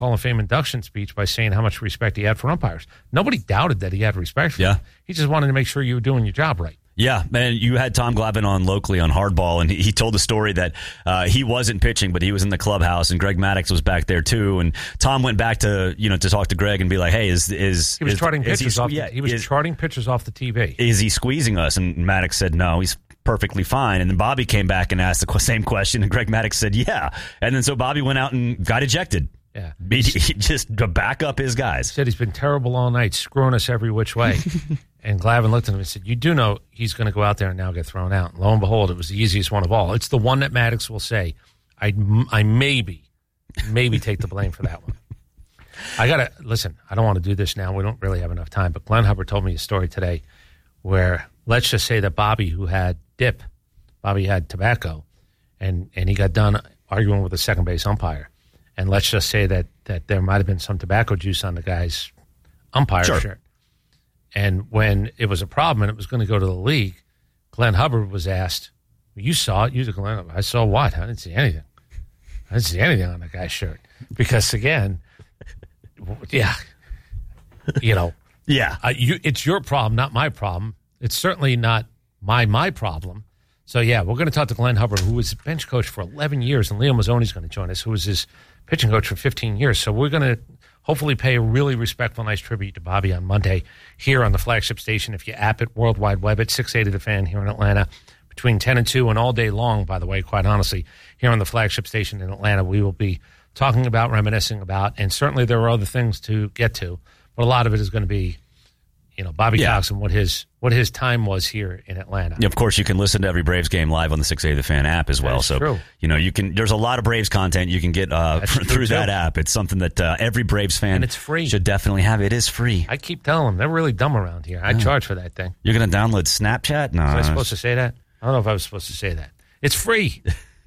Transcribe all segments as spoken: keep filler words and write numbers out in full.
Hall of Fame induction speech by saying how much respect he had for umpires. Nobody doubted that he had respect for yeah. them. He just wanted to make sure you were doing your job right. Yeah, man, you had Tom Glavine on locally on Hardball, and he, he told the story that uh, he wasn't pitching, but he was in the clubhouse, and Greg Maddux was back there too. And Tom went back to you know to talk to Greg and be like, "Hey, is is he was is, charting is pitches he, off? Yeah, the, he was is, charting pitches off the T V. Is he squeezing us?" And Maddux said, "No, he's perfectly fine." And then Bobby came back and asked the same question, and Greg Maddux said, "Yeah." And then so Bobby went out and got ejected. Yeah, he, he just to back up his guys. He said he's been terrible all night, screwing us every which way. And Glavine looked at him and said, "You do know he's going to go out there and now get thrown out." And lo and behold, it was the easiest one of all. It's the one that Maddux will say, I, I maybe, maybe take the blame for that one. I got to, listen, I don't want to do this now. We don't really have enough time. But Glenn Hubbard told me a story today where let's just say that Bobby, who had dip, Bobby had tobacco, and, and he got done arguing with the second base umpire. And let's just say that, that there might have been some tobacco juice on the guy's umpire sure. shirt. And when it was a problem and it was going to go to the league, Glenn Hubbard was asked, "You saw it?" You said, "Glenn, I saw what? I didn't see anything. I didn't see anything on that guy's shirt." Because, again, yeah, you know, yeah, uh, you, it's your problem, not my problem. It's certainly not my my problem. So, yeah, we're going to talk to Glenn Hubbard, who was bench coach for eleven years, and Leo Mazzoni's going to join us, who was his pitching coach for fifteen years. So we're going to hopefully pay a really respectful, nice tribute to Bobby on Monday here on the flagship station. If you app it, World Wide Web, at six eighty The Fan here in Atlanta, between ten and two and all day long, by the way, quite honestly, here on the flagship station in Atlanta, we will be talking about, reminiscing about, and certainly there are other things to get to, but a lot of it is going to be, you know, Bobby yeah. Cox and what his what his time was here in Atlanta. Yeah, of course, you can listen to every Braves game live on the six eighty The Fan app as well. That's so, true. you know, you can. There's a lot of Braves content you can get uh, through that app. It's something that uh, every Braves fan and it's free. should definitely have. It is free. I keep telling them they're really dumb around here. I yeah. charge for that thing. You're going to download Snapchat? No, was I supposed to say that? I don't know if I was supposed to say that. It's free.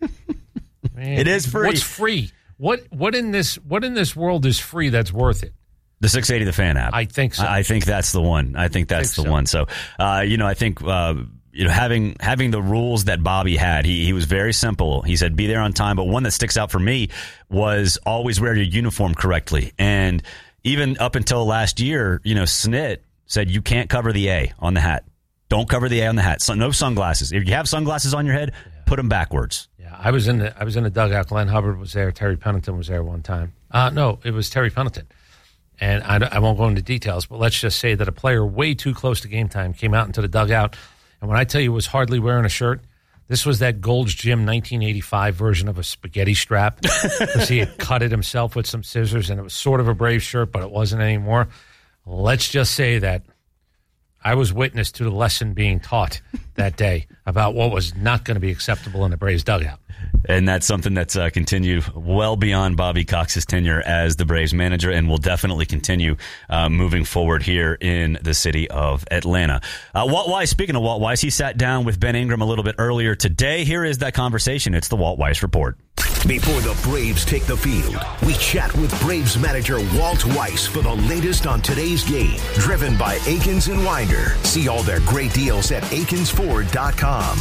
Man, it is free. What's free? What what in this what in this world is free that's worth it? The six eighty The Fan app. I think so. I think that's the one. I think that's I think the so. one. So, uh, you know, I think, uh, you know, having having the rules that Bobby had, he, he was very simple. He said, be there on time. But one that sticks out for me was always wear your uniform correctly. And even up until last year, you know, Snit said you can't cover the A on the hat. Don't cover the A on the hat. So, no sunglasses. If you have sunglasses on your head, yeah. put them backwards. Yeah, I was in the I was in the dugout. Glenn Hubbard was there. Terry Pennington was there one time. Uh, no, it was Terry Pennington. And I, I won't go into details, but let's just say that a player way too close to game time came out into the dugout. And when I tell you was hardly wearing a shirt, this was that Gold's Gym nineteen eighty-five version of a spaghetti strap because he had cut it himself with some scissors, and it was sort of a Brave shirt, but it wasn't anymore. Let's just say that I was witness to the lesson being taught that day about what was not going to be acceptable in the Braves dugout. And that's something that's uh, continued well beyond Bobby Cox's tenure as the Braves manager and will definitely continue uh, moving forward here in the city of Atlanta. Uh, Walt Weiss, speaking of Walt Weiss, he sat down with Ben Ingram a little bit earlier today. Here is that conversation. It's the Walt Weiss Report. Before the Braves take the field, we chat with Braves manager Walt Weiss for the latest on today's game. Driven by Akins and Winder. See all their great deals at akins ford dot com.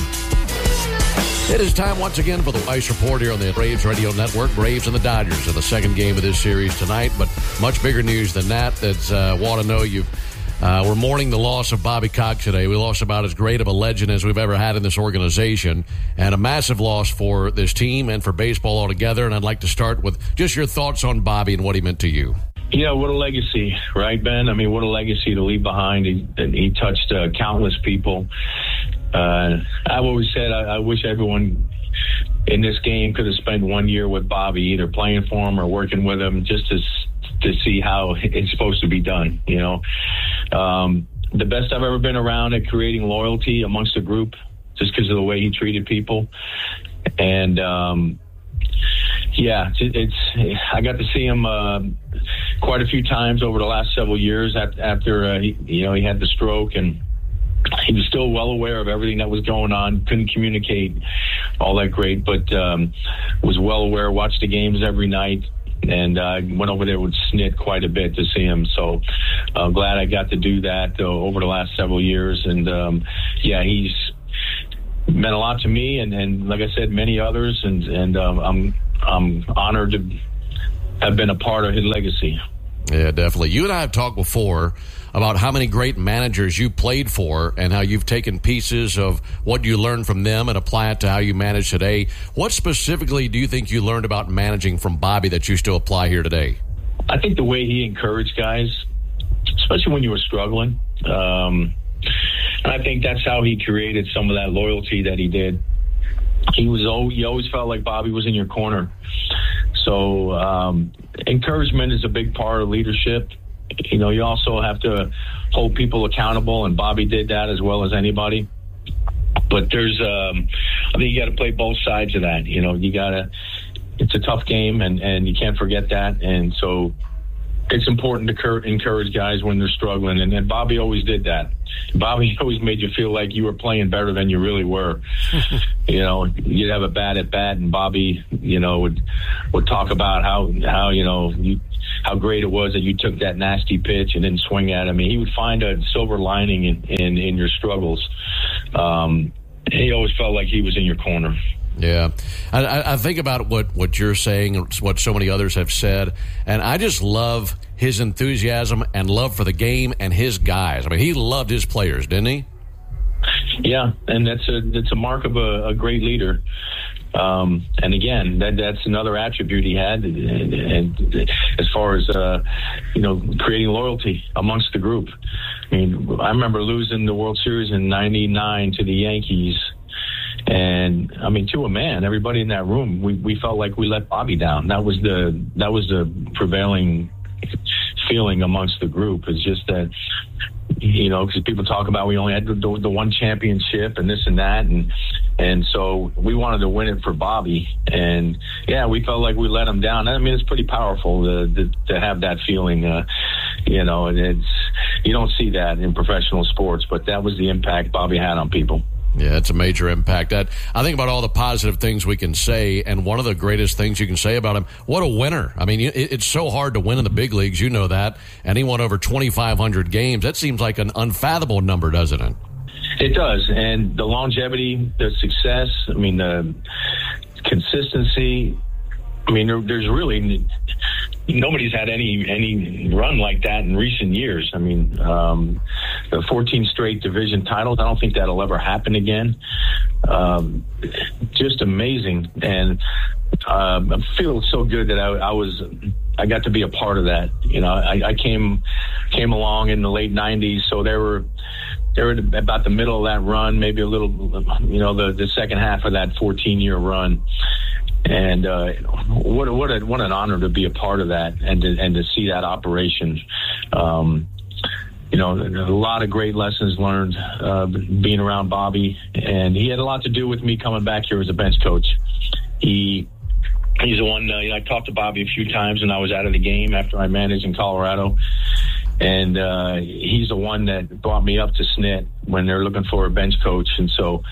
It is time once again for the Weiss Report here on the Braves Radio Network. Braves and the Dodgers in the second game of this series tonight, but much bigger news than that. That's uh, want to know you. Uh, we're mourning the loss of Bobby Cox today. We lost about as great of a legend as we've ever had in this organization, and a massive loss for this team and for baseball altogether. And I'd like to start with just your thoughts on Bobby and what he meant to you. Yeah, what a legacy, right, Ben? I mean, what a legacy to leave behind. He, he touched uh, countless people. Uh, I've always said I, I wish everyone in this game could have spent one year with Bobby, either playing for him or working with him, just to to see how it's supposed to be done. You know, um, the best I've ever been around at creating loyalty amongst a group, just because of the way he treated people, and um, yeah, it's, it's. I got to see him uh, quite a few times over the last several years after uh, he, you know, he had the stroke, and he was still well aware of everything that was going on, couldn't communicate all that great, but um, was well aware, watched the games every night, and I uh, went over there with Snit quite a bit to see him. So I'm uh, glad I got to do that uh, over the last several years. And, um, yeah, he's meant a lot to me and, and like I said, many others. And, and um, I'm I'm honored to have been a part of his legacy. Yeah, definitely. You and I have talked before about how many great managers you played for and how you've taken pieces of what you learned from them and apply it to how you manage today. What specifically do you think you learned about managing from Bobby that you still apply here today? I think the way he encouraged guys, especially when you were struggling, um, and I think that's how he created some of that loyalty that he did. He was always, you always felt like Bobby was in your corner. So um, encouragement is a big part of leadership. You know, you also have to hold people accountable, and Bobby did that as well as anybody. But there's, um, I think you got to play both sides of that. You know, you got to, it's a tough game, and, and you can't forget that. And so it's important to cur- encourage guys when they're struggling. And, and Bobby always did that. Bobby always made you feel like you were playing better than you really were. You know, you'd have a bat at bat, and Bobby, you know, would would talk about how how you know you, how great it was that you took that nasty pitch and didn't swing at him. I mean, he would find a silver lining in in, in your struggles. Um, he always felt like he was in your corner. Yeah. I, I think about what, what you're saying, what so many others have said, and I just love his enthusiasm and love for the game and his guys. I mean, he loved his players, didn't he? Yeah, and that's a that's a mark of a, a great leader. Um, and again, that that's another attribute he had, and, and as far as uh, you know, creating loyalty amongst the group. I mean, I remember losing the World Series in ninety-nine to the Yankees. And I mean, to a man, everybody in that room, we, we felt like we let Bobby down. That was the that was the prevailing feeling amongst the group. It's just that, you know, because people talk about we only had the, the one championship and this and that, and and so we wanted to win it for Bobby. And yeah, we felt like we let him down. I mean, it's pretty powerful to to, to have that feeling. Uh, you know, and it's you don't see that in professional sports, but that was the impact Bobby had on people. Yeah, it's a major impact. That, I think about all the positive things we can say, and one of the greatest things you can say about him, what a winner. I mean, it, it's so hard to win in the big leagues, you know that, and he won over twenty-five hundred games. That seems like an unfathomable number, doesn't it? It does, and the longevity, the success, I mean, the consistency, I mean, there, there's really... nobody's had any any run like that in recent years. I mean, um, the fourteen straight division titles, I don't think that'll ever happen again. Um, just amazing. And um, I feel so good that I, I was, I got to be a part of that. You know, I, I came came along in the late nineties, so there were they were about the middle of that run, maybe a little, you know, the, the second half of that fourteen-year run. And uh, what what a, what an honor to be a part of that, and to, and to see that operation. Um, you know, a lot of great lessons learned uh, being around Bobby, and he had a lot to do with me coming back here as a bench coach. He he's the one. Uh, you know, I talked to Bobby a few times when I was out of the game after I managed in Colorado, and uh, he's the one that brought me up to S N I T when they're looking for a bench coach, and so.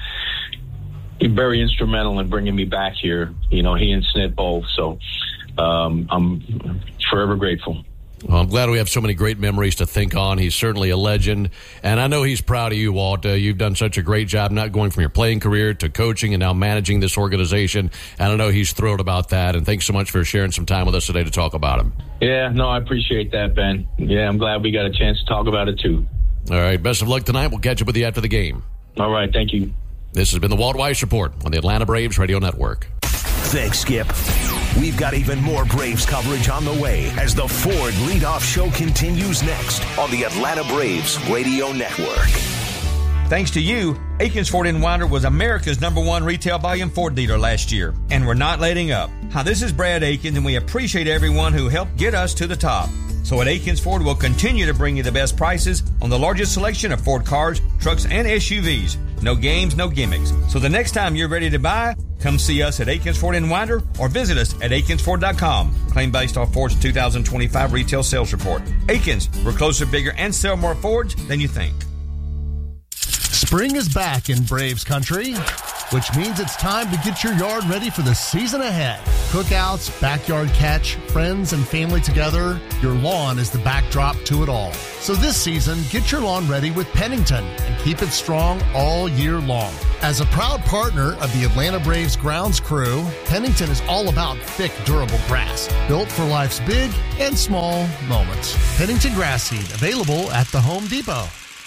Very instrumental in bringing me back here. You know, he and S N I T both. So um, I'm forever grateful. Well, I'm glad we have so many great memories to think on. He's certainly a legend. And I know he's proud of you, Walt. Uh, you've done such a great job, not going from your playing career to coaching and now managing this organization. And I know he's thrilled about that. And thanks so much for sharing some time with us today to talk about him. Yeah, no, I appreciate that, Ben. Yeah, I'm glad we got a chance to talk about it, too. All right. Best of luck tonight. We'll catch up with you after the game. All right. Thank you. This has been the Walt Weiss Report on the Atlanta Braves Radio Network. Thanks, Skip. We've got even more Braves coverage on the way as the Ford Leadoff Show continues next on the Atlanta Braves Radio Network. Thanks to you, Akins Ford in Winder was America's number one retail volume Ford dealer last year, and we're not letting up. Hi, this is Brad Akins, and we appreciate everyone who helped get us to the top. So at Akins Ford, we'll continue to bring you the best prices on the largest selection of Ford cars, trucks, and S U Vs. No games, no gimmicks. So the next time you're ready to buy, come see us at Akins Ford in Winder or visit us at akins ford dot com. Claim based off Ford's two thousand twenty-five retail sales report. Akins, we're closer, bigger, and sell more Fords than you think. Spring is back in Braves country. which means it's time to get your yard ready for the season ahead. Cookouts, backyard catch, friends and family together, your lawn is the backdrop to it all. So this season, get your lawn ready with Pennington and keep it strong all year long. As a proud partner of the Atlanta Braves grounds crew, Pennington is all about thick, durable grass, built for life's big and small moments. Pennington Grass Seed, available at the Home Depot.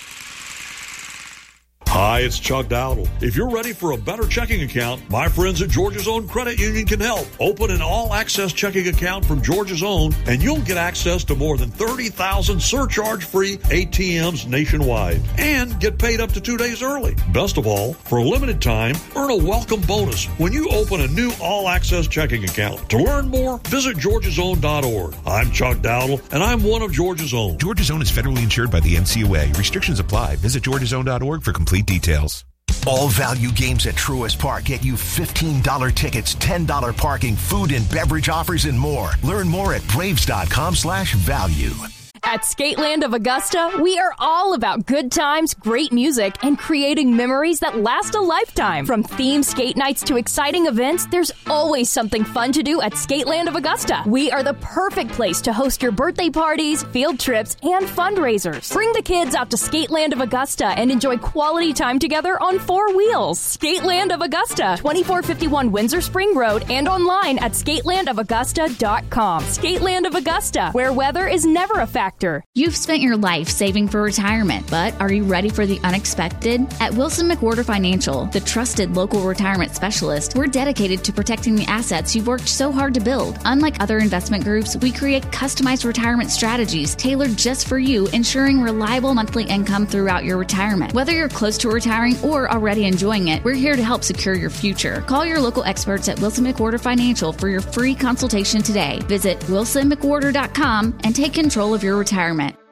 Hi, it's Chuck Dowdle. If you're ready for a better checking account, my friends at Georgia's Own Credit Union can help. Open an all-access checking account from Georgia's Own, and you'll get access to more than thirty thousand surcharge-free A T Ms nationwide, and get paid up to two days early. Best of all, for a limited time, earn a welcome bonus when you open a new all-access checking account. To learn more, visit georgias own dot org. I'm Chuck Dowdle, and I'm one of Georgia's Own. Georgia's Own is federally insured by the N C O A. Restrictions apply. Visit georgias own dot org for complete details. All value games at Truist Park get you fifteen dollars tickets, ten dollars parking, food and beverage offers, and more. Learn more at braves dot com slash value. At Skateland of Augusta, we are all about good times, great music, and creating memories that last a lifetime. From themed skate nights to exciting events, there's always something fun to do at Skateland of Augusta. We are the perfect place to host your birthday parties, field trips, and fundraisers. Bring the kids out to Skateland of Augusta and enjoy quality time together on four wheels. Skateland of Augusta, twenty-four fifty-one Windsor Spring Road, and online at skateland of augusta dot com. Skateland of Augusta, where weather is never a factor. You've spent your life saving for retirement, but are you ready for the unexpected? At Wilson McWhorter Financial, the trusted local retirement specialist, we're dedicated to protecting the assets you've worked so hard to build. Unlike other investment groups, we create customized retirement strategies tailored just for you, ensuring reliable monthly income throughout your retirement. Whether you're close to retiring or already enjoying it, we're here to help secure your future. Call your local experts at Wilson McWhorter Financial for your free consultation today. Visit wilson mcwhorter dot com and take control of your retirement.